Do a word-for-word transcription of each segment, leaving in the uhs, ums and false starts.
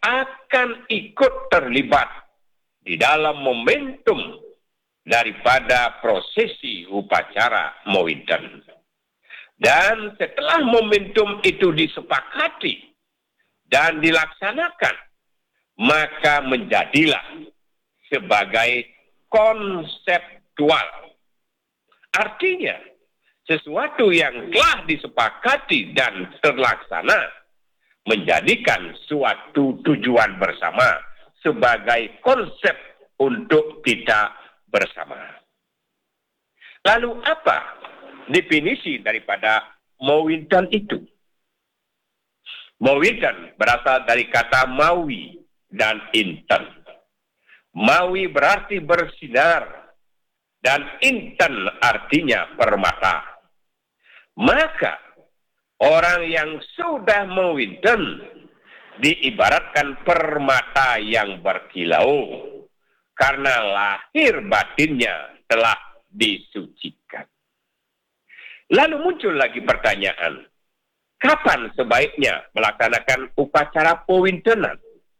akan ikut terlibat di dalam momentum daripada prosesi upacara Mawinten. Dan setelah momentum itu disepakati dan dilaksanakan, maka menjadilah sebagai konseptual. Artinya, sesuatu yang telah disepakati dan terlaksana menjadikan suatu tujuan bersama sebagai konsep untuk kita bersama. Lalu apa definisi daripada Mawinten itu? Mawinten berasal dari kata mawi dan inten. Mawi berarti bersinar dan inten artinya permata. Maka orang yang sudah Mawinten diibaratkan permata yang berkilau karena lahir batinnya telah disucikan. Lalu muncul lagi pertanyaan, kapan sebaiknya melaksanakan upacara Pawintenan?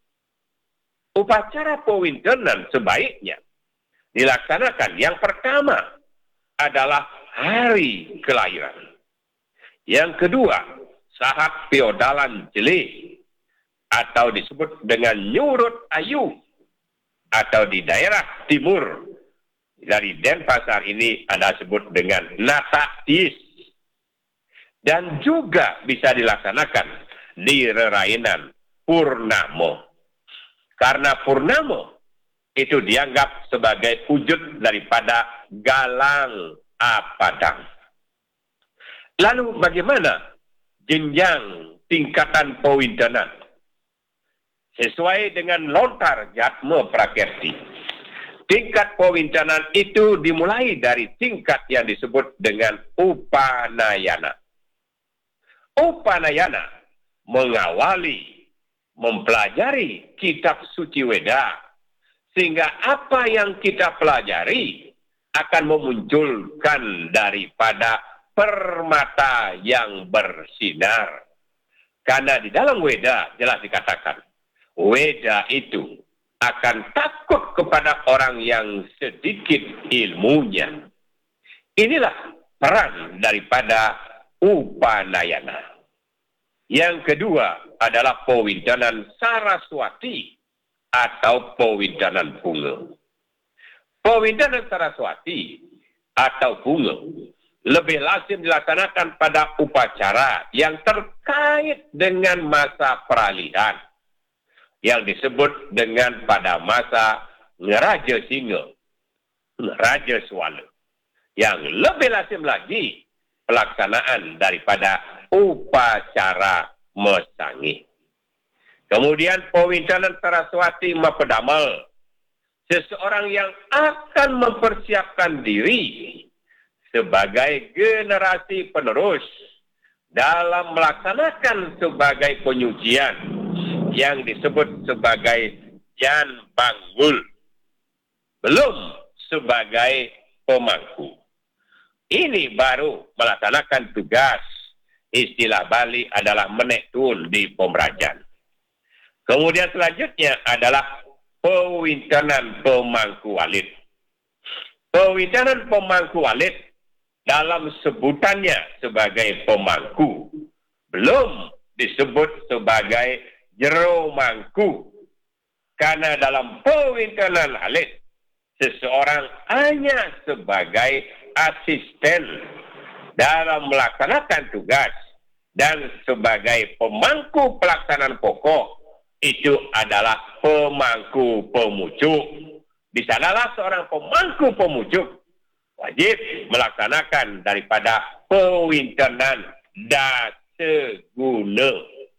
Upacara Pawintenan sebaiknya dilaksanakan yang pertama adalah hari kelahiran. Yang kedua, saat piodalan jele atau disebut dengan nyurut ayu atau di daerah timur dari Denpasar ini ada sebut dengan nataktis. Dan juga bisa dilaksanakan di rerainan Purnamo. Karena Purnamo itu dianggap sebagai wujud daripada galang apadang. Lalu bagaimana jenjang tingkatan Pawintenan? Sesuai dengan lontar Jatma Prakerti, tingkat Pawintenan itu dimulai dari tingkat yang disebut dengan Upanayana. Upanayana mengawali mempelajari kitab suci Weda, sehingga apa yang kita pelajari akan memunculkan daripada permata yang bersinar. Karena di dalam Weda jelas dikatakan, Weda itu akan takut kepada orang yang sedikit ilmunya. Inilah peran daripada Upanayana. Yang kedua adalah Pawintenan Saraswati atau Pawintenan Bunga. Pawintenan Saraswati atau Bunga lebih lazim dilaksanakan pada upacara yang terkait dengan masa peralihan, yang disebut dengan pada masa Ngeraja Singa, Ngeraja Swala. Yang lebih lazim lagi pelaksanaan daripada upacara Mesangi. Kemudian Pawintenan Saraswati Mapedamal, seseorang yang akan mempersiapkan diri sebagai generasi penerus dalam melaksanakan sebagai penyucian yang disebut sebagai Jan Banggul, belum sebagai pemangku. Ini baru melaksanakan tugas, istilah Bali adalah menetun di pemerajan. Kemudian selanjutnya adalah Pawintenan Pemangku Alit. Pawintenan Pemangku Alit dalam sebutannya sebagai pemangku belum disebut sebagai jero mangku. Karena dalam Pawintenan Alit seseorang hanya sebagai asisten dalam melaksanakan tugas, dan sebagai pemangku pelaksanaan pokok itu adalah pemangku pemucuk. Di sanalah seorang pemangku pemucuk wajib melaksanakan daripada Pawintenan Daseguna.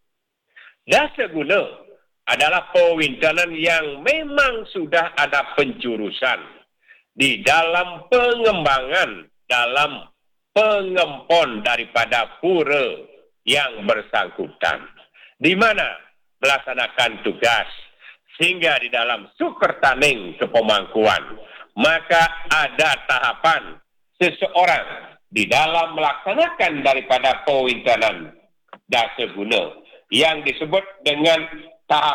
Daseguna adalah Pawintenan yang memang sudah ada penjurusan di dalam pengembangan, dalam pengempon daripada pura yang bersangkutan, di mana melaksanakan tugas, sehingga di dalam sukertaning kepemangkuan, maka ada tahapan seseorang di dalam melaksanakan daripada Pawintenan Daseguna yang disebut dengan tahapan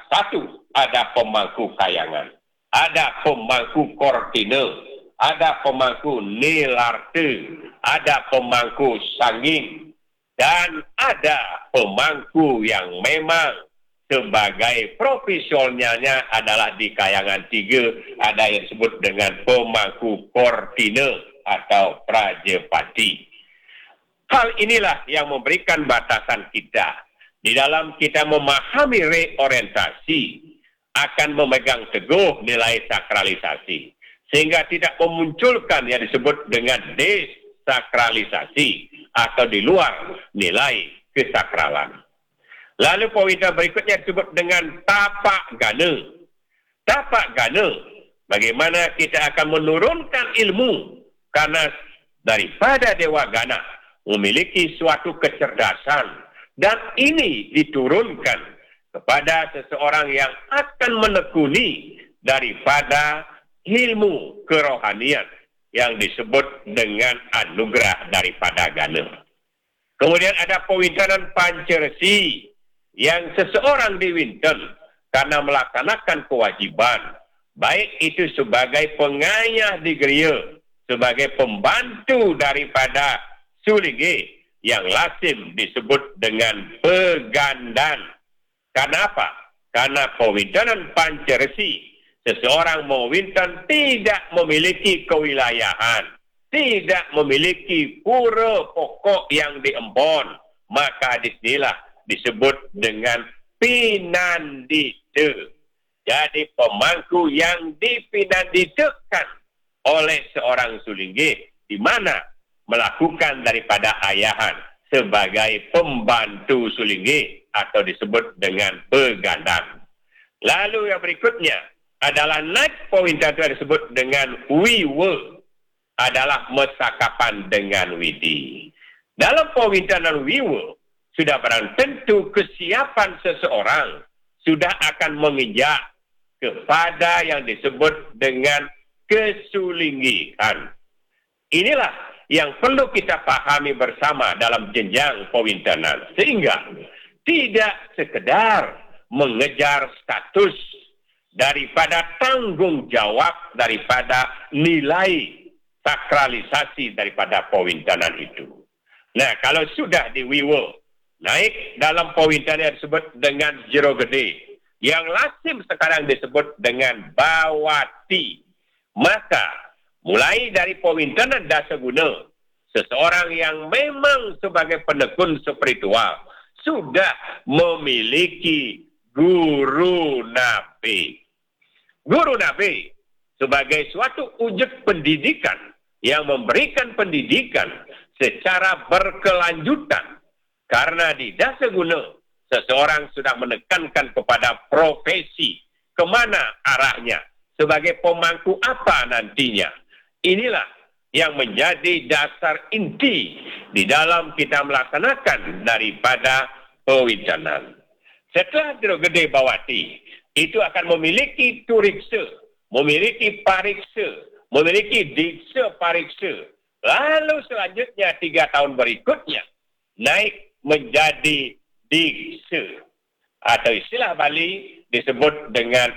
Satu, ada pemangku kayangan, ada pemangku kortine, ada pemangku nilarte, ada pemangku sangging, dan ada pemangku yang memang sebagai profesionalnya adalah di kayangan tiga, ada yang disebut dengan pemangku kortine atau prajepati. Hal inilah yang memberikan batasan kita di dalam kita memahami reorientasi akan memegang teguh nilai sakralisasi, sehingga tidak memunculkan yang disebut dengan desakralisasi atau di luar nilai kesakralan. Lalu poin berikutnya disebut dengan tapak gana. Tapak gana, bagaimana kita akan menurunkan ilmu, karena daripada Dewa Gana memiliki suatu kecerdasan, dan ini diturunkan kepada seseorang yang akan menekuni daripada ilmu kerohanian yang disebut dengan anugerah daripada Gana. Kemudian ada pewintanan panceresi yang seseorang diwinten karena melaksanakan kewajiban, baik itu sebagai pengayah di gereja, sebagai pembantu daripada sulinge, yang lazim disebut dengan pegandan. Kenapa? Karena pewintanan panceresi, seseorang mewinten tidak memiliki kewilayahan, tidak memiliki pura pokok yang diembon, maka disinilah disebut dengan pinandita. Jadi pemangku yang dipinanditakan oleh seorang sulingge, di mana melakukan daripada ayahan sebagai pembantu sulingge atau disebut dengan pegandan. Lalu yang berikutnya adalah naik poin yang disebut dengan wiwa, adalah mesakapan dengan widi. Dalam pewintanan wiwa, sudah barang tentu kesiapan seseorang sudah akan menginjak kepada yang disebut dengan kesulinggihan. Inilah yang perlu kita pahami bersama dalam jenjang pewintanan, sehingga tidak sekedar mengejar status daripada tanggung jawab daripada nilai sakralisasi daripada pewintanan itu. Nah, kalau sudah diwiwo, naik dalam pewintanan yang disebut dengan jero gede, yang lazim sekarang disebut dengan bawati, maka mulai dari pewintanan dasaguna, seseorang yang memang sebagai penekun spiritual sudah memiliki guru nabi. Guru nabi sebagai suatu wujud pendidikan yang memberikan pendidikan secara berkelanjutan. Karena di dasaguna, seseorang sudah menekankan kepada profesi, kemana arahnya, sebagai pemangku apa nantinya. Inilah yang menjadi dasar inti di dalam kita melaksanakan daripada pewintanan. Setelah jero gede bawati, itu akan memiliki turiksa, memiliki pariksa, memiliki diksa pariksa. Lalu selanjutnya tiga tahun berikutnya naik menjadi diksa, atau istilah Bali disebut dengan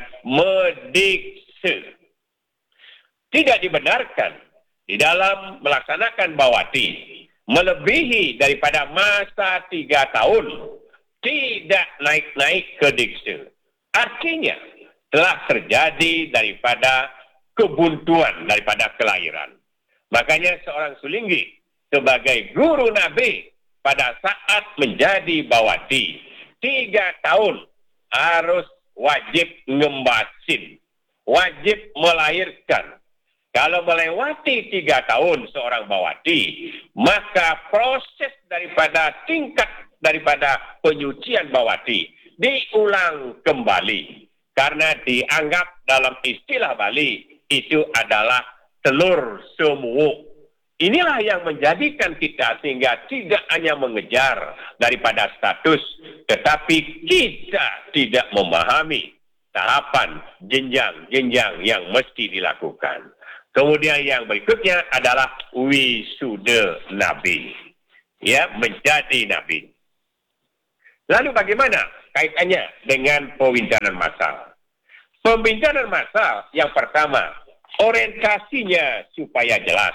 mediksa. Tidak dibenarkan di dalam melaksanakan bawati melebihi daripada masa tiga tahun, tidak naik-naik ke diksa. Artinya telah terjadi daripada kebuntuan daripada kelahiran. Makanya seorang sulinggi sebagai guru nabi pada saat menjadi bawati, tiga tahun harus wajib ngembasin, wajib melahirkan. Kalau melewati tiga tahun seorang bawati, maka proses daripada tingkat daripada penyucian bawati diulang kembali. Karena dianggap dalam istilah Bali itu adalah telur semua. Inilah yang menjadikan kita sehingga tidak hanya mengejar daripada status, tetapi kita tidak memahami tahapan jenjang-jenjang yang mesti dilakukan. Kemudian yang berikutnya adalah wisuda nabi. Ya, menjadi nabi. Lalu bagaimana kaitannya dengan pewincanan massal. Pembincangan massal yang pertama, orientasinya supaya jelas.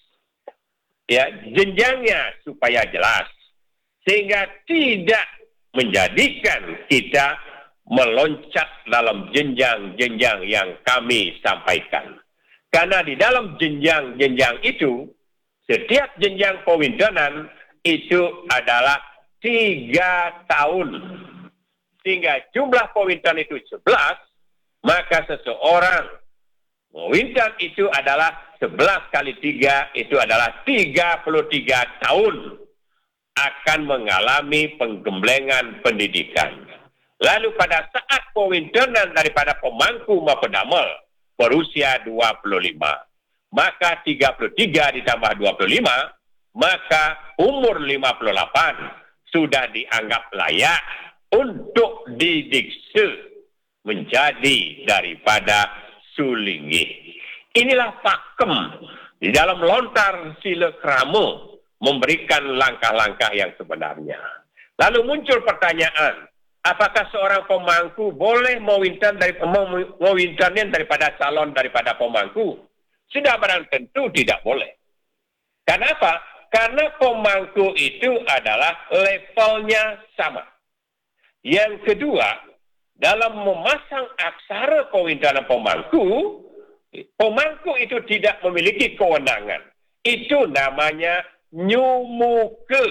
Ya, jenjangnya supaya jelas. Sehingga tidak menjadikan kita meloncat dalam jenjang-jenjang yang kami sampaikan. Karena di dalam jenjang-jenjang itu, setiap jenjang pewincanan itu adalah tiga tahun. Sehingga jumlah pewincanan itu sebelas, maka seseorang mewincan itu adalah sebelas kali tiga, itu adalah tiga puluh tiga tahun akan mengalami penggemblengan pendidikan. Lalu pada saat pewincanan daripada pemangku maupun damel berusia dua puluh lima, maka tiga puluh tiga ditambah dua puluh lima, maka umur lima puluh delapan sudah dianggap layak untuk didikse menjadi daripada sulingih. Inilah pakem di dalam lontar sila krama memberikan langkah-langkah yang sebenarnya. Lalu muncul pertanyaan, apakah seorang pemangku boleh mewincan dari mewincanin daripada calon daripada pemangku? Sudah barang tentu tidak boleh. Kenapa? Karena pemangku itu adalah levelnya sama. Yang kedua, dalam memasang aksara pewincanan pemangku, pemangku itu tidak memiliki kewenangan. Itu namanya nyumuke.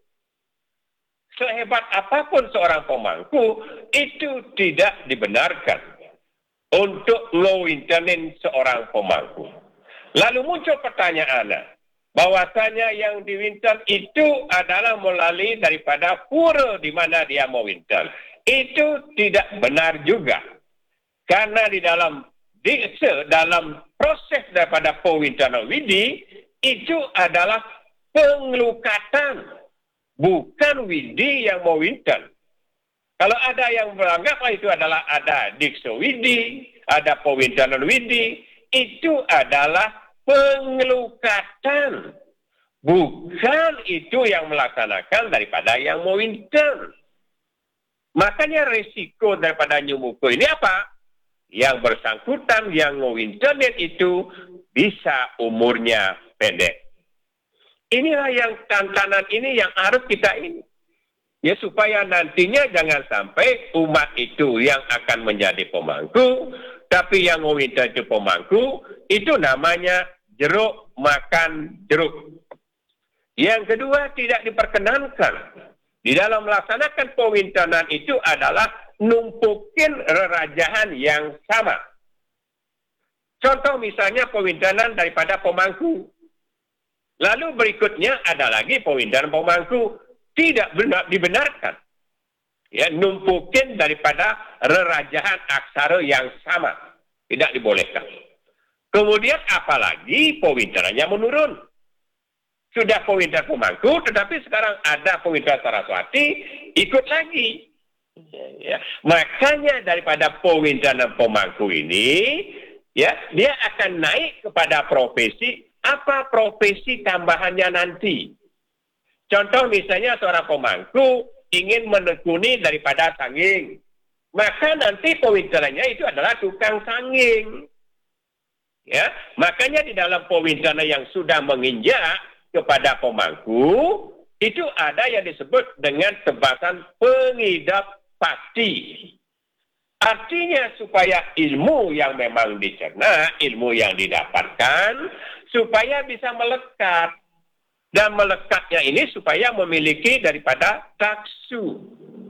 Sehebat apapun seorang pemangku, itu tidak dibenarkan untuk ngewincanin seorang pemangku. Lalu muncul pertanyaan, bahwasanya yang diwincan itu adalah melalui daripada pura di mana dia mau wincan. Itu tidak benar juga. Karena di dalam dikse, dalam proses daripada pewincanan widi, itu adalah pengelukatan, bukan widi yang mau wincan. Kalau ada yang menganggap itu adalah ada dikse widi, ada pewincanan widi, itu adalah pengelukatan. Bukan itu yang melaksanakan daripada yang mau wincan. Makanya risiko daripada nyumuko ini apa? Yang bersangkutan, yang ngewincanin itu bisa umurnya pendek. Inilah yang tantangan ini yang harus kita ini. Ya supaya nantinya jangan sampai umat itu yang akan menjadi pemangku, tapi yang ngewincan itu pemangku, itu namanya jeruk makan jeruk. Yang kedua, tidak diperkenankan. Di dalam melaksanakan pewincanan itu adalah numpukin rerajahan yang sama. Contoh misalnya pewincanan daripada pemangku. Lalu berikutnya ada lagi pewincanan pemangku tidak benar, dibenarkan. Ya, numpukin daripada rerajahan aksara yang sama. Tidak dibolehkan. Kemudian apalagi pewincanannya menurun. Sudah pewincanan pemangku, tetapi sekarang ada pewincanan Saraswati, ikut lagi. Ya, makanya daripada pewincanan pemangku ini, ya dia akan naik kepada profesi, apa profesi tambahannya nanti. Contoh misalnya seorang pemangku ingin menekuni daripada sanging, maka nanti pewincanannya itu adalah tukang sanging. Ya, makanya di dalam pewincanan yang sudah menginjak kepada pemangku, itu ada yang disebut dengan tebasan pengidap pasti. Artinya supaya ilmu yang memang dicerna, ilmu yang didapatkan, supaya bisa melekat. Dan melekatnya ini supaya memiliki daripada taksu.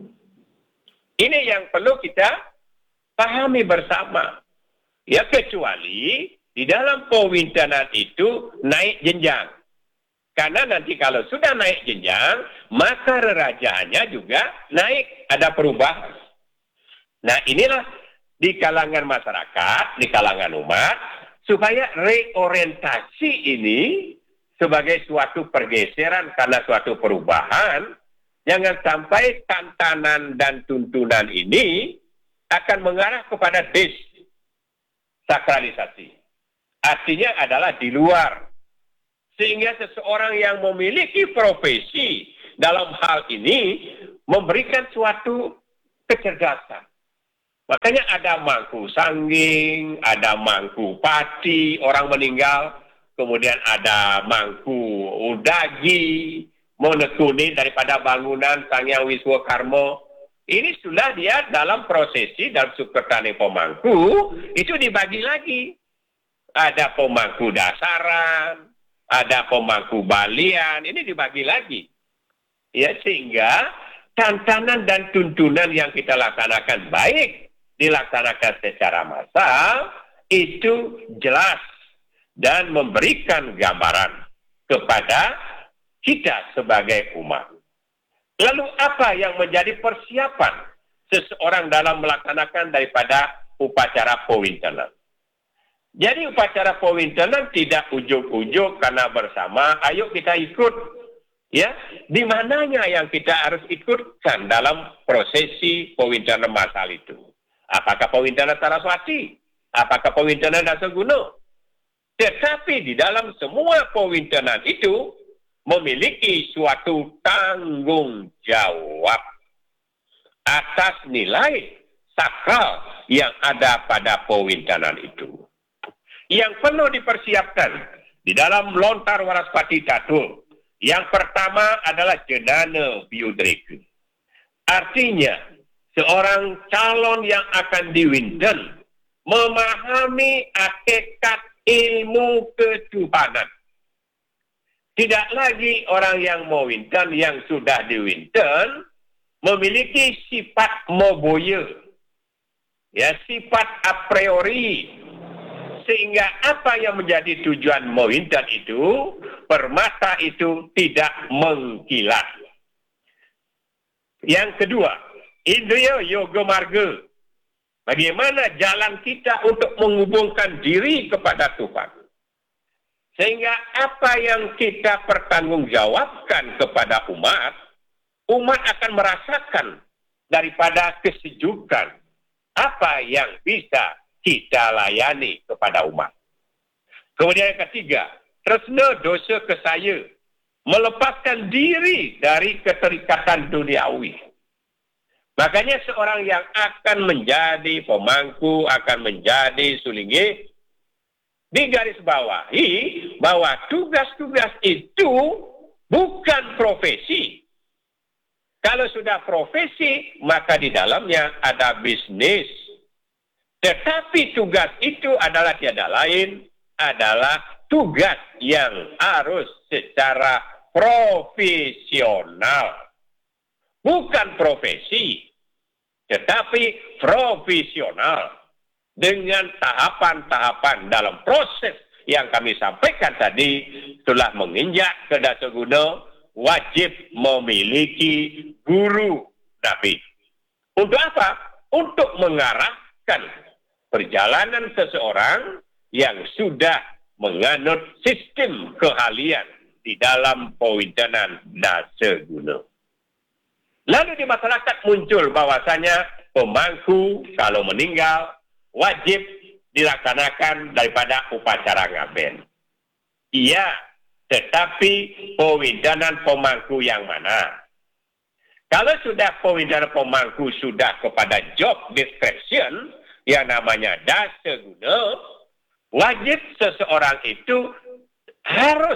Ini yang perlu kita pahami bersama. Ya, kecuali di dalam pewincanan itu naik jenjang. Karena nanti kalau sudah naik jenjang, maka rerajaannya juga naik, ada perubahan. Nah inilah di kalangan masyarakat, di kalangan umat, supaya reorientasi ini sebagai suatu pergeseran karena suatu perubahan, jangan sampai tantangan dan tuntunan ini akan mengarah kepada desakralisasi. Artinya adalah di luar. Sehingga seseorang yang memiliki profesi dalam hal ini memberikan suatu kecerdasan. Makanya ada mangku sangging, ada mangku pati, orang meninggal, kemudian ada mangku udagi, menekuni daripada bangunan Sang Hyang Wiswakarma. Ini sudah dia dalam prosesi, dalam Sukertani pemangku, itu dibagi lagi. Ada pemangku dasaran, ada pemangku balian, ini dibagi lagi. Ya, sehingga tantangan dan tuntunan yang kita laksanakan baik dilaksanakan secara massal itu jelas dan memberikan gambaran kepada kita sebagai umat. Lalu apa yang menjadi persiapan seseorang dalam melaksanakan daripada upacara Powintenan? Jadi upacara Powintenan tidak ujuk-ujuk karena bersama, ayo kita ikut. Ya, di mananya yang kita harus ikutkan dalam prosesi Powintenan massal itu? Apakah Powintenan Saraswati? Apakah Powintenan Daseguna? Tetapi di dalam semua Powintenan itu memiliki suatu tanggung jawab atas nilai sakral yang ada pada Powintenan itu. Yang perlu dipersiapkan di dalam lontar Waraspati Tatul. Yang pertama adalah jenana biodreka. Artinya, seorang calon yang akan diwinten memahami hakikat ilmu ketuhanan. Tidak lagi orang yang mau winten, yang sudah diwinten, memiliki sifat moboye. Ya, sifat a priori. Sehingga apa yang menjadi tujuan mewinten itu, permata itu tidak mengkilat. Yang kedua, indriya yoga marga. Bagaimana jalan kita untuk menghubungkan diri kepada Tuhan. Sehingga apa yang kita pertanggungjawabkan kepada umat, umat akan merasakan daripada kesejukan apa yang bisa kita layani kepada umat. Kemudian yang ketiga, tresna dosa kesaya, melepaskan diri dari keterikatan duniawi. Makanya seorang yang akan menjadi pemangku, akan menjadi sulinggi, digarisbawahi bahwa tugas-tugas itu bukan profesi. Kalau sudah profesi, maka di dalamnya ada bisnis. Tetapi tugas itu adalah tiada lain, adalah tugas yang harus secara profesional. Bukan profesi, tetapi profesional. Dengan tahapan-tahapan dalam proses yang kami sampaikan tadi, telah menginjak ke Daseguna, wajib memiliki guru Nabi. Untuk apa? Untuk mengarahkan perjalanan seseorang yang sudah menganut sistem keahlian di dalam Powintenan Daseguna. Lalu di masyarakat muncul bahwasanya pemangku kalau meninggal wajib dilaksanakan daripada upacara ngaben. Iya, tetapi Powintenan pemangku yang mana? Kalau sudah Powintenan pemangku sudah kepada job description yang namanya Daseguna, wajib seseorang itu harus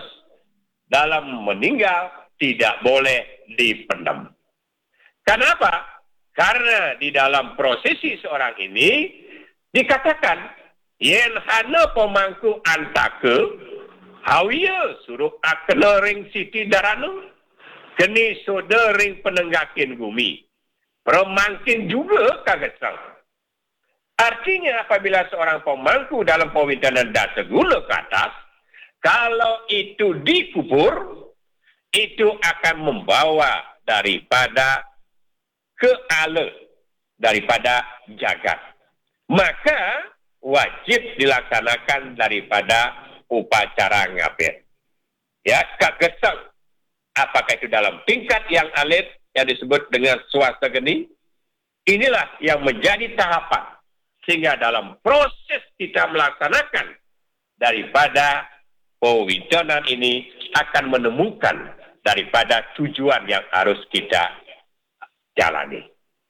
dalam meninggal tidak boleh dipendam. Kenapa? Karena di dalam prosesi seorang ini dikatakan yen hana pemangku antake hawiya suruh akena ring siti darana keni soda ring penenggakin gumi permangkin juga kagesang. Artinya apabila seorang pemangku dalam Powintenan Daseguna ke atas, kalau itu dikubur, itu akan membawa daripada keala daripada jagat. Maka wajib dilaksanakan daripada upacara ngaben. Ya, kagesang. Apakah itu dalam tingkat yang alit yang disebut dengan swasta geni? Inilah yang menjadi tahapan. Sehingga dalam proses kita melaksanakan daripada Powintenan ini akan menemukan daripada tujuan yang harus kita jalani.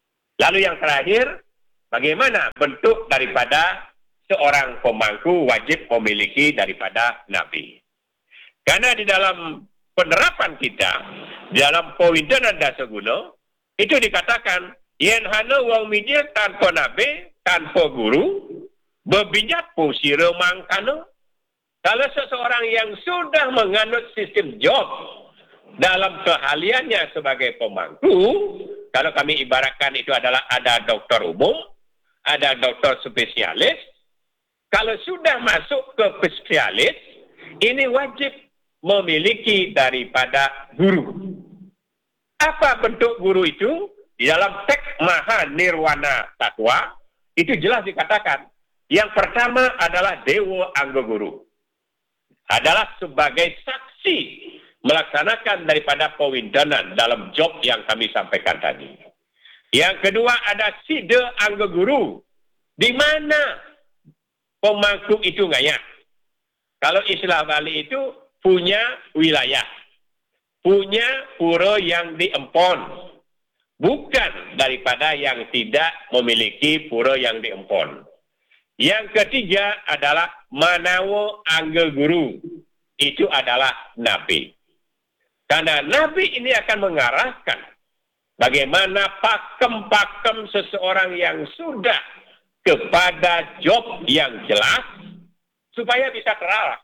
Lalu yang terakhir, bagaimana bentuk daripada seorang pemangku wajib memiliki daripada Nabi. Karena di dalam penerapan kita, di dalam Powintenan Daseguna, itu dikatakan, yen hana wong mijil tanpa Nabi, tanpa guru, bebijat po sira mangkana. Kalau seseorang yang sudah menganut sistem job dalam keahliannya sebagai pemangku, kalau kami ibaratkan itu adalah ada dokter umum, ada dokter spesialis. Kalau sudah masuk ke spesialis, ini wajib memiliki daripada guru. Apa bentuk guru itu? Di dalam teks Maha Nirwana Tatwa, itu jelas dikatakan. Yang pertama adalah Dewa Angga Guru. Adalah sebagai saksi melaksanakan daripada pewintenan dalam job yang kami sampaikan tadi. Yang kedua ada Sida Angga Guru. Di mana pemangku itu ngayak? Kalau istilah Bali itu punya wilayah, punya pura yang diempon, bukan daripada yang tidak memiliki pura yang diempon. Yang ketiga adalah Manawa Angga Guru, itu adalah Nabi. Karena Nabi ini akan mengarahkan bagaimana pakem-pakem seseorang yang sudah kepada job yang jelas supaya bisa terarah.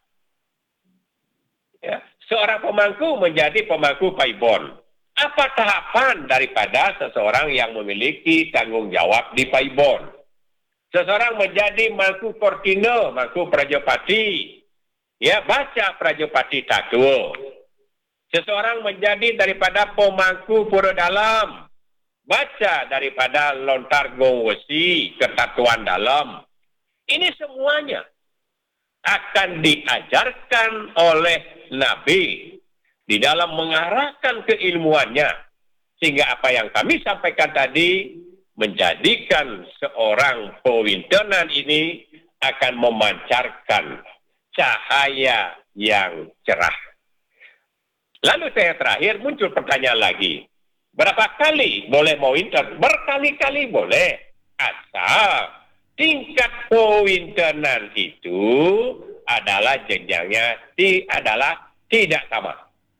Ya. Seorang pemangku menjadi pemangku paibon. Apa tahapan daripada seseorang yang memiliki tanggung jawab di paibon? Seseorang menjadi mangku kortino, mangku prajapati. Ya, baca prajapati tatua. Seseorang menjadi daripada pemangku pura dalam. Baca daripada lontar gowesi, ketatuan dalam. Ini semuanya akan diajarkan oleh Nabi di dalam mengarahkan keilmuannya. Sehingga apa yang kami sampaikan tadi menjadikan seorang pewintenan ini akan memancarkan cahaya yang cerah. Lalu saya terakhir muncul pertanyaan lagi. Berapa kali boleh mewinter? Berkali-kali boleh. Asal tingkat pewintenan itu adalah jenjangnya di, adalah tidak sama.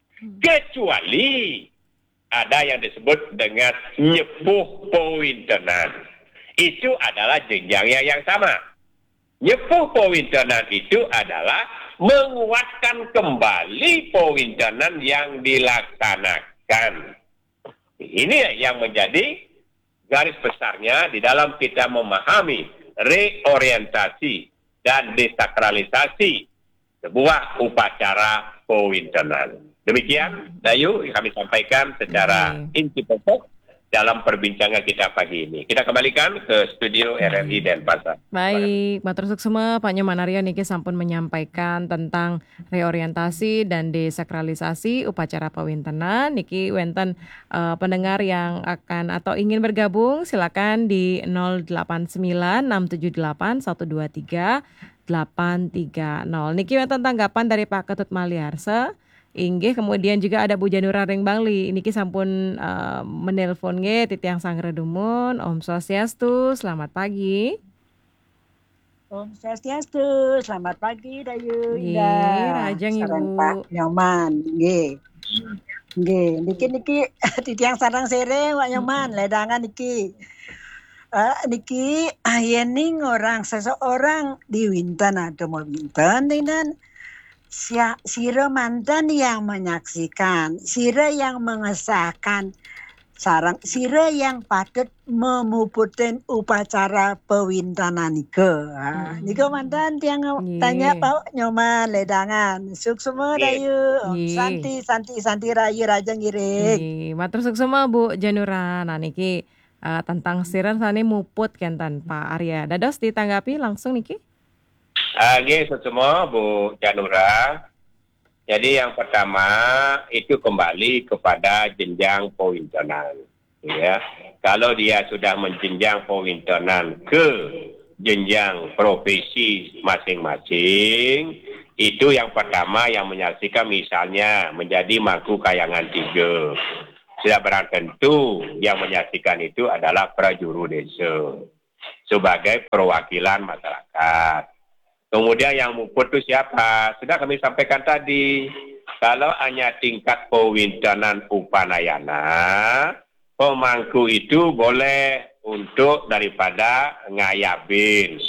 Kecuali ada yang disebut dengan nyepuh pewintenan. Itu adalah jenjangnya yang sama. Nyepuh pewintenan itu adalah menguatkan kembali pewintenan yang dilaksanakan. Ini yang menjadi garis besarnya di dalam kita memahami reorientasi dan desakralisasi sebuah upacara pewintenan. Demikian, Dayu, yang kami sampaikan secara okay. inti pokok dalam perbincangan kita pagi ini. Kita kembalikan ke studio R R I Denpasar. Baik, matur suksema Pak Nyoman Arya niki sampun menyampaikan tentang reorientasi dan desakralisasi upacara pewintenan. Niki wenten uh, pendengar yang akan atau ingin bergabung silakan di nol delapan sembilan enam tujuh delapan satu dua tiga delapan tiga nol. Niki wenten tanggapan dari Pak Ketut Maliarse. Inggih, kemudian juga ada Bu Janura Ring Bangli. Niki sampun uh, menelpon nge titiang Sangredumun. Om Swastiastu, selamat pagi. Om Swastiastu, selamat pagi Dayu. Nggih, rajang Ibu. Pak Nyoman, nggih. Nggih, niki niki titiang sarang sere Pak Nyoman, ledangan niki. Uh, niki ayening orang seseorang di winten atau mau winten dengan sira mantan yang menyaksikan, sira yang mengesahkan, sarang sira yang patut memuputin upacara pewintenan nika. Hmm. Nika mantan tiang yeah. tanya Pak Nyoman ledangan. Suksema yeah. Dayu, yeah. Santi Santi Santi Rayu Raja Ngirik. Yeah. Matur suksema Bu Janura. Nah niki uh, tentang sira sani muput kenten Pak Arya. Dados ditanggapi langsung niki. Oke, uh, semua Bu Janura. Jadi yang pertama itu kembali kepada jenjang pewintenan. Ya, kalau dia sudah menjenjang pewintenan ke jenjang profesi masing-masing, itu yang pertama yang menyaksikan misalnya menjadi mangku kayangan tiga Sudah barang tentu yang menyaksikan itu adalah prajuru desa sebagai perwakilan masyarakat. Kemudian yang muput itu siapa? Sudah kami sampaikan tadi. Kalau hanya tingkat pewintenan upanayana, pemangku itu boleh untuk daripada ngayabin,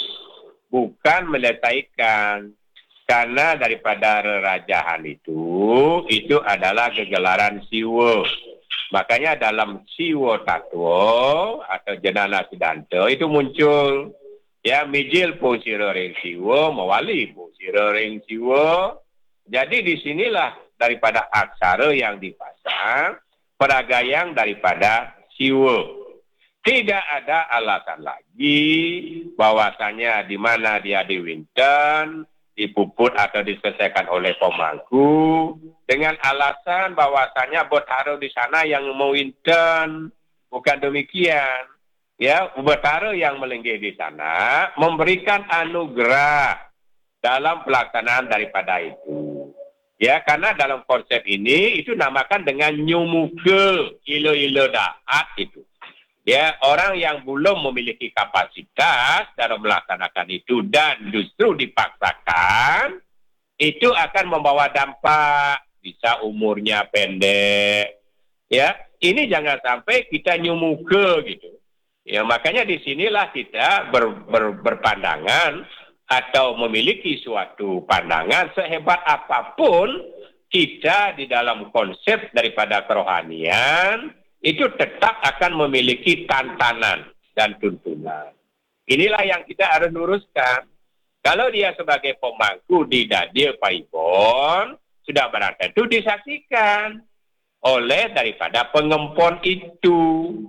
bukan menyelesaikan. Karena daripada rerajahan itu, itu adalah kegelaran siwa. Makanya dalam siwa tatwa atau jenana sidanto itu muncul. Ya, mijil pun sira ring siwa, mawali pun sira ring siwa. Jadi disinilah daripada aksara yang dipasang, peragayang daripada siwa. Tidak ada alasan lagi bahwasanya di mana dia diwinten, dipuput atau diselesaikan oleh pemangku dengan alasan bahwasanya Botaro di sana yang mau winten. Bukan demikian. Ya, Botaro yang melenggih di sana memberikan anugerah dalam pelaksanaan daripada itu. Ya, karena dalam konsep ini itu namakan dengan nyumuke ilo-ilo daat itu. Ya, orang yang belum memiliki kapasitas dalam melaksanakan itu dan justru dipaksakan, itu akan membawa dampak. Bisa umurnya pendek. Ya, ini jangan sampai kita nyumuke gitu. Ya, makanya disinilah kita ber, ber, berpandangan atau memiliki suatu pandangan sehebat apapun kita di dalam konsep daripada kerohanian, itu tetap akan memiliki tantangan dan tuntunan. Inilah yang kita harus luruskan. Kalau dia sebagai pemangku di Dadir Paibon, sudah barang tentu disaksikan oleh daripada pengempon itu.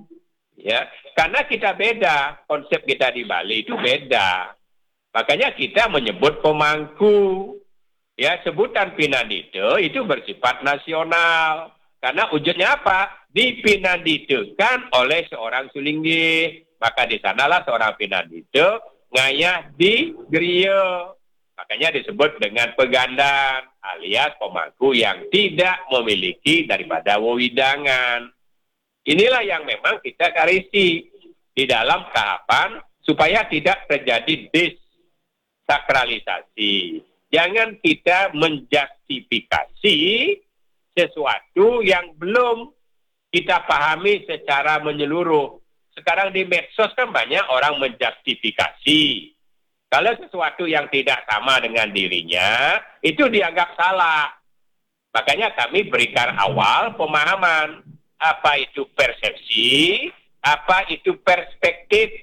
Ya, karena kita beda, konsep kita di Bali itu beda. Makanya kita menyebut pemangku. Ya, sebutan Pinandito itu bersifat nasional. Karena wujudnya apa? Dipinanditekan oleh seorang sulinggi. Maka di sanalah seorang pinandite ngayah di griya. Makanya disebut dengan pegandan alias pemangku yang tidak memiliki daripada wewidangan. Inilah yang memang kita karisi di dalam tahapan supaya tidak terjadi desakralisasi. Jangan kita menjustifikasi sesuatu yang belum kita pahami secara menyeluruh. Sekarang di medsos kan banyak orang menjustifikasi. Kalau sesuatu yang tidak sama dengan dirinya, itu dianggap salah. Makanya kami berikan awal pemahaman. Apa itu persepsi, apa itu perspektif.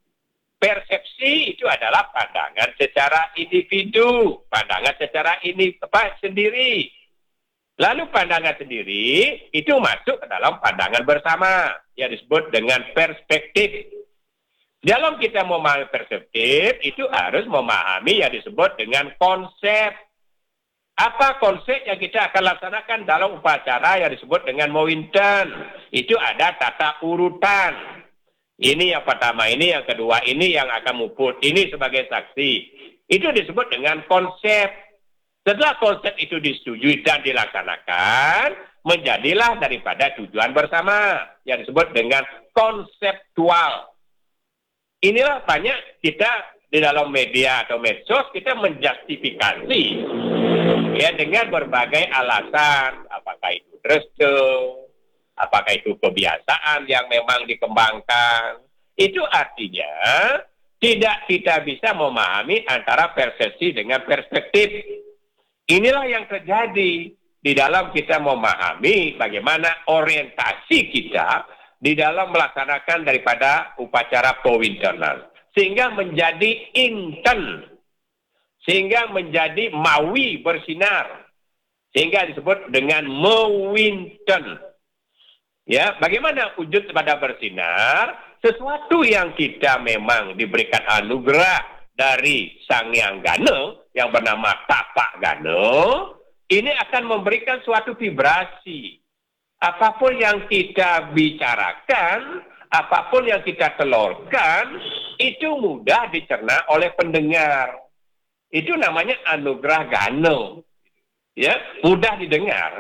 Persepsi itu adalah pandangan secara individu, pandangan secara ini apa sendiri. Lalu pandangan sendiri itu masuk ke dalam pandangan bersama yang disebut dengan perspektif. Dalam kita memahami perspektif itu harus memahami yang disebut dengan konsep. Apa konsep yang kita akan laksanakan dalam upacara yang disebut dengan mawinten? Itu ada tata urutan. Ini yang pertama, ini yang kedua, ini yang akan muput, ini sebagai saksi. Itu disebut dengan konsep. Setelah konsep itu disetujui dan dilaksanakan, menjadilah daripada tujuan bersama yang disebut dengan konseptual. Inilah banyak kita di dalam media atau medsos kita menjustifikasi ya dengan berbagai alasan, apakah itu restu, apakah itu kebiasaan yang memang dikembangkan. Itu artinya tidak kita bisa memahami antara persepsi dengan perspektif. Inilah yang terjadi di dalam kita memahami bagaimana orientasi kita di dalam melaksanakan daripada upacara pewintenan. Sehingga menjadi inten. Sehingga menjadi mawi bersinar. Sehingga disebut dengan mewinten. Ya, bagaimana wujud pada bersinar? Sesuatu yang kita memang diberikan anugerah dari Sang Hyang Gana yang bernama Tapak Gana, ini akan memberikan suatu vibrasi. Apapun yang kita bicarakan, apapun yang kita telurkan, itu mudah dicerna oleh pendengar. Itu namanya anugerah Gana. Ya, mudah didengar.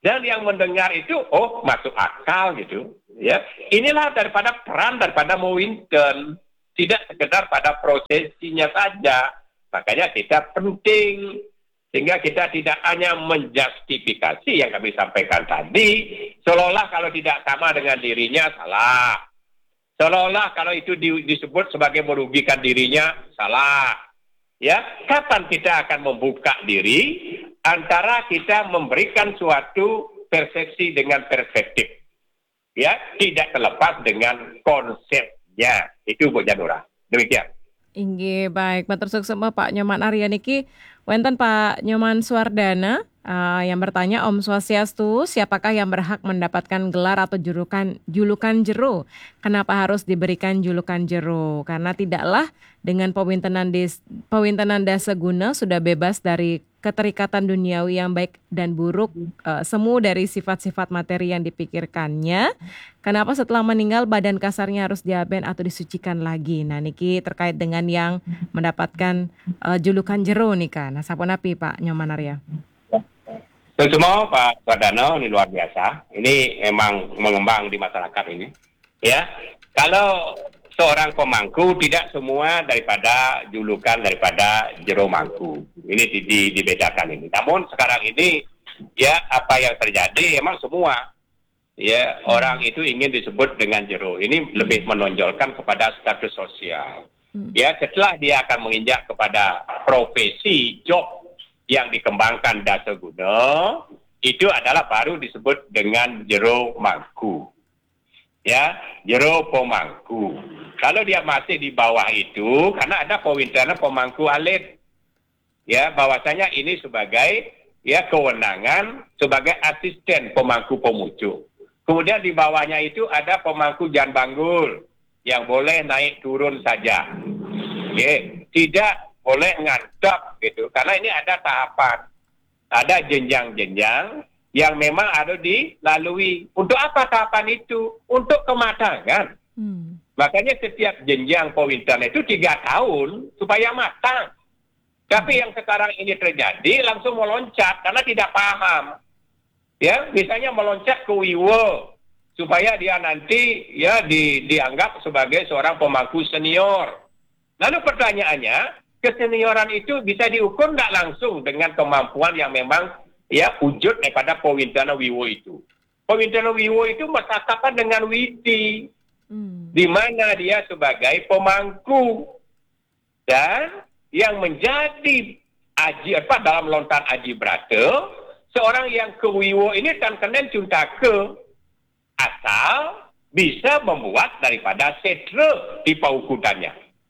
Dan yang mendengar itu, oh masuk akal gitu. Ya, inilah daripada peran daripada Mowinton, tidak sekedar pada prosesinya saja. Makanya kita penting, sehingga kita tidak hanya menjustifikasi yang kami sampaikan tadi, seolah-olah kalau tidak sama dengan dirinya salah. Seolah-olah kalau itu di, disebut sebagai merugikan dirinya salah. Ya, kapan kita akan membuka diri antara kita memberikan suatu persepsi dengan perspektif? Ya, tidak terlepas dengan konsepnya. Itu Bu Janura. Demikian. Inggih, baik. Matur suksema Pak Nyoman Arya niki wonten Pak Nyoman Suwardana uh, yang bertanya, Om Swastiastu, siapakah yang berhak mendapatkan gelar atau julukan julukan jero? Kenapa harus diberikan julukan jero? Karena tidaklah dengan pewintenan des, pewintenan daseguna sudah bebas dari keterikatan duniawi yang baik dan buruk, uh, semu dari sifat-sifat materi yang dipikirkannya. Kenapa setelah meninggal badan kasarnya harus diaben atau disucikan lagi? Nah, niki terkait dengan yang mendapatkan uh, julukan jero nih kan. Nah, sapunapi Pak Nyoman Arya? Semua Pak Suwardana, ini luar biasa. Ini memang mengembang di masyarakat ini. Ya, kalau seorang pemangku tidak semua daripada julukan daripada jero mangku. Ini di, di, dibedakan ini. Namun sekarang ini ya apa yang terjadi emang semua ya orang itu ingin disebut dengan jero. Ini lebih menonjolkan kepada status sosial. Ya, setelah dia akan menginjak kepada profesi job yang dikembangkan daseguna, itu adalah baru disebut dengan jero mangku. Ya, jero pemangku. Kalau dia masih di bawah itu, karena ada pewintenan pemangku alit, ya bahwasanya ini sebagai ya kewenangan sebagai asisten pemangku pemucuk. Kemudian di bawahnya itu ada pemangku jan banggul yang boleh naik turun saja, ya, tidak boleh ngantok gitu. Karena ini ada tahapan, ada jenjang-jenjang yang memang harus dilalui. Untuk apa tahapan itu? Untuk kematangan. Hmm. Makanya setiap jenjang pewintenan itu tiga tahun supaya matang. Tapi yang sekarang ini terjadi langsung meloncat karena tidak paham. Ya, misalnya meloncat ke wiwo supaya dia nanti ya di, dianggap sebagai seorang pemangku senior. Lalu pertanyaannya, kesenioran itu bisa diukur tidak langsung dengan kemampuan yang memang ya wujud daripada pewintenan wiwo itu. Pewintenan wiwo itu bertatapan dengan widi. Hmm. Di mana dia sebagai pemangku dan yang menjadi aji apa dalam lontar aji brata seorang yang kewiwo ini kan kenen cuntake asal bisa membuat daripada setra di paukutannya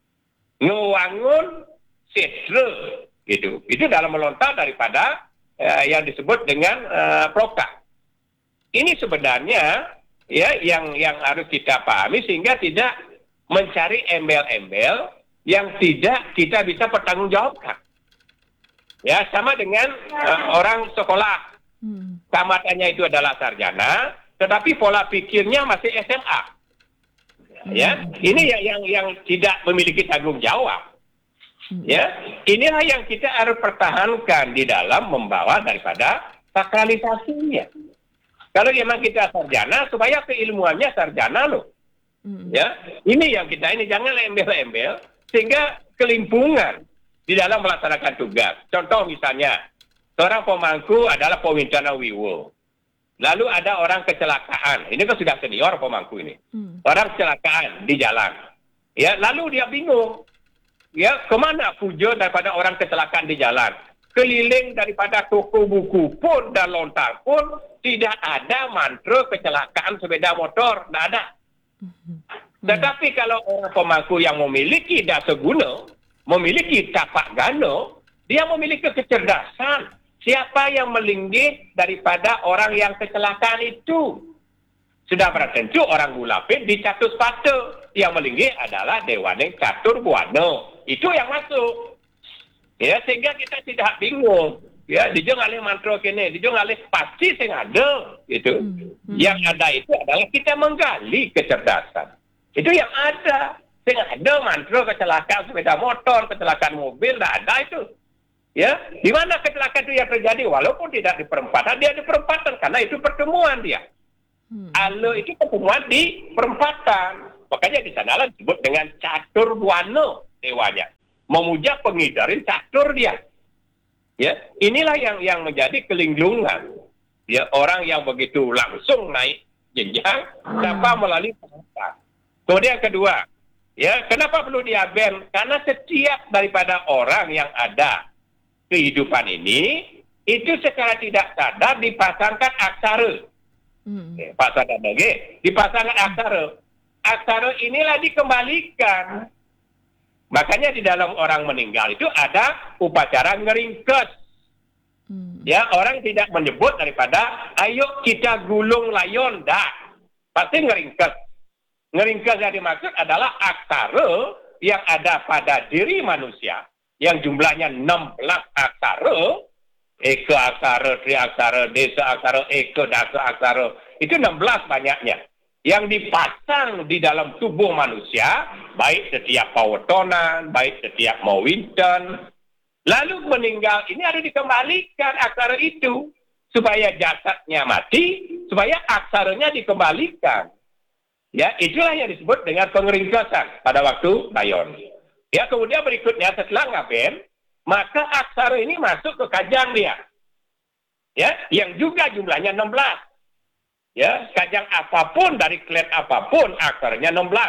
ngewangun setra gitu. Itu dalam melontar daripada uh, yang disebut dengan uh, proka. Ini sebenarnya ya yang yang harus kita pahami sehingga tidak mencari embel-embel yang tidak kita bisa pertanggungjawabkan. Ya, sama dengan uh, orang sekolah. Hmm. Tamatannya itu adalah sarjana, tetapi pola pikirnya masih S M A. Ya, hmm. ini yang yang yang tidak memiliki tanggung jawab. Hmm. Ya, inilah yang kita harus pertahankan di dalam membawa daripada sakralisasinya. Kalau memang kita sarjana, supaya keilmuannya sarjana loh. Hmm. Ya, ini yang kita ini jangan embel-embel sehingga kelimpungan di dalam melaksanakan tugas. Contoh misalnya, seorang pemangku adalah pewintenan wiwo. Lalu ada orang kecelakaan. Ini kan sudah senior pemangku ini. Hmm. Orang kecelakaan di jalan. Ya, lalu dia bingung. Ya, kemana pujo daripada orang kecelakaan di jalan? Keliling daripada toko buku pun dan lontar pun tidak ada mantra kecelakaan sepeda motor, tidak ada. Hmm. Tetapi kalau orang pemangku yang memiliki daseguna, memiliki tapak gano, dia memiliki kecerdasan. Siapa yang melinggih daripada orang yang kecelakaan itu? Sudah bertentu orang gulapin di catur sepatu. Yang melinggih adalah Dewaning Catur Buana. Itu yang masuk. Ya, sehingga kita tidak bingung. Ya, dijung alih mantra kene, dijung alih pasti sing ada gitu. Hmm. Hmm. Yang ada itu adalah kita menggali kecerdasan. Itu yang ada. Sing ada mantra kecelakaan sepeda motor, kecelakaan mobil, tidak ada itu. Ya, di mana kecelakaan itu yang terjadi? Walaupun tidak di perempatan, dia di perempatan karena itu pertemuan dia. Hmm. Ale itu pertemuan di perempatan. Makanya di sana disebut dengan catur buana dewanya. Memuja pengidarin catur dia. Ya, inilah yang yang menjadi kelingglungan. Ya, orang yang begitu langsung naik jenjang tanpa melalui perempatan. Kemudian yang kedua, ya, kenapa perlu diaben? Karena setiap daripada orang yang ada kehidupan ini, itu secara tidak sadar dipasangkan aksara. Hmm. Eh, Pak Sadar lagi, dipasangkan aksara. Aksara inilah dikembalikan. Makanya di dalam orang meninggal itu ada upacara ngeringkes. Hmm. Ya, orang tidak menyebut daripada, ayo kita gulung layon, dah. Pasti ngeringkes. Ngeringkes yang dimaksud adalah aksara yang ada pada diri manusia. Yang jumlahnya enam belas aksara, eka aksara, tri aksara, desa aksara, eka, dasa aksara, itu enam belas banyaknya. Yang dipasang di dalam tubuh manusia, baik setiap pawetonan, baik setiap mawinten, lalu meninggal ini harus dikembalikan aksara itu, supaya jasadnya mati, supaya aksaranya dikembalikan. Ya, itulah yang disebut dengan pengeringkesan pada waktu layon. Ya, kemudian berikutnya setelah ngaben, maka aksara ini masuk ke kajang dia. Ya, yang juga jumlahnya enam belas. Ya, kajang apapun dari klet apapun aksaranya enam belas.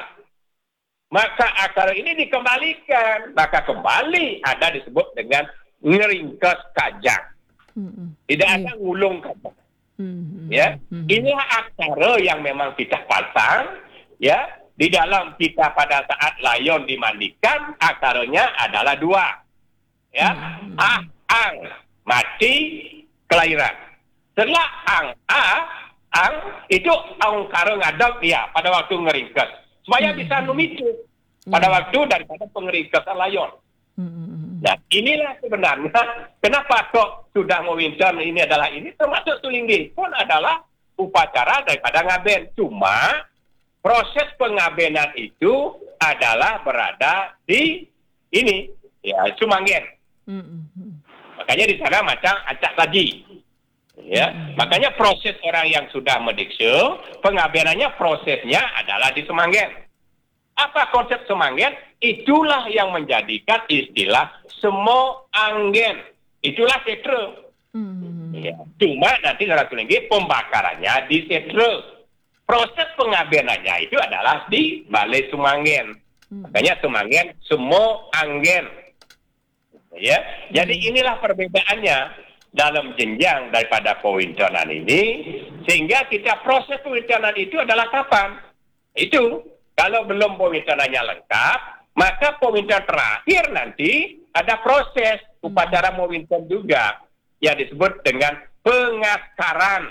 Maka aksara ini dikembalikan, maka kembali ada disebut dengan ngeringkes kajang. Hmm. Tidak Iya. ada ngulung kajang. Hmm. Ya, Hmm. inilah aksara yang memang kita pasang, ya. Di dalam kita pada saat layon dimandikan, aksaranya adalah dua. Ya, Hmm. ah, ang, mati, kelahiran. Setelah ang, ah, ang, itu angkara ngadap dia pada waktu ngeringkes. Supaya Hmm. bisa memicu pada waktu daripada pengeringkesan layon. Hmm. Nah, inilah sebenarnya kenapa kok sudah mewinten ini adalah ini, termasuk tulinggi pun adalah upacara daripada ngaben. Cuma proses pengabenan itu adalah berada di ini, ya, Sumanggen. Hmm. Makanya di sana macam acak saji. Ya, makanya proses orang yang sudah mendikse, pengabenannya prosesnya adalah di Semanggen. Apa konsep Semanggen? Itulah yang menjadikan istilah semo anggen. Itulah setre. Hmm. Ya. Cuma nanti dalam tulinggi pembakarannya di setre. Proses pengabenannya itu adalah di Balai Semanggen. Hmm. Makanya Semanggen semo anggen. Ya, jadi inilah perbedaannya dalam jenjang daripada pewintenan ini, sehingga kita proses pewintenan itu adalah kapan? Itu kalau belum pewintenannya lengkap, maka pewintenan terakhir nanti ada proses upacara mewinten juga yang disebut dengan pengaskaran.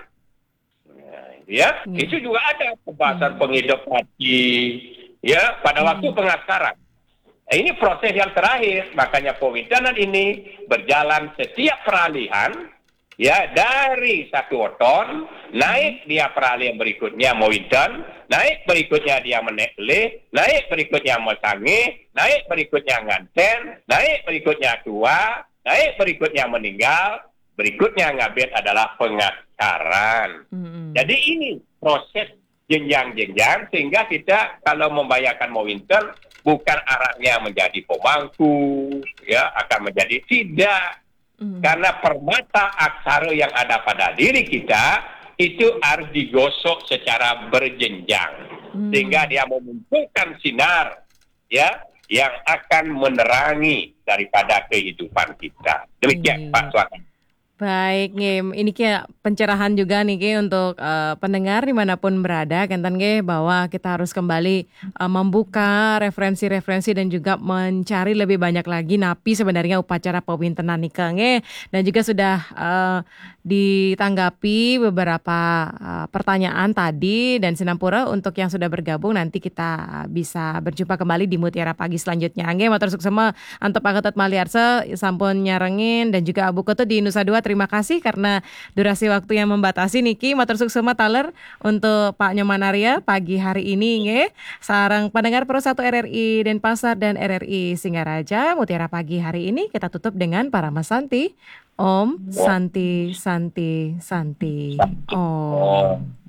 Ya, Hmm. itu juga ada pembahasan penghidup hati, ya, pada waktu pengaskaran. Nah, ini proses yang terakhir, makanya pewintenan ini berjalan setiap peralihan, ya, dari satu weton, naik dia peralihan berikutnya mewinten, naik berikutnya dia menekle, naik berikutnya mesangi, naik berikutnya nganten, naik berikutnya tua, naik berikutnya meninggal, berikutnya ngaben adalah pengaskaran. Hmm. Jadi ini proses jenjang-jenjang, sehingga kita kalau membayangkan mewinten bukan arahnya menjadi pemangku, ya, akan menjadi tidak. Hmm. Karena permata aksara yang ada pada diri kita itu harus digosok secara berjenjang, Hmm. sehingga dia memunculkan sinar, ya, yang akan menerangi daripada kehidupan kita. Demikian, Iya. Pak Suaka. Baik, Ngim. Ini kayak pencerahan juga nih Ki untuk uh, pendengar dimanapun berada, Kenten Ki, bahwa kita harus kembali uh, membuka referensi-referensi dan juga mencari lebih banyak lagi napi sebenarnya upacara pewintenan nikah Nge. Dan juga sudah uh, ditanggapi beberapa uh, pertanyaan tadi, dan Sinampura untuk yang sudah bergabung nanti kita bisa berjumpa kembali di Mutiara Pagi selanjutnya. Nge, matur suksema antep angetet maliarse sampun nyarengin dan juga Abu Ketut di Nusa Dua terima kasih karena durasi waktu yang membatasi niki. Matur suksema taler untuk Pak Nyoman Arya pagi hari ini nge. Sarang pendengar Pro satu R R I Denpasar dan R R I Singaraja. Mutiara pagi hari ini kita tutup dengan Parama Santi. Om Santi Santi Santi. Om.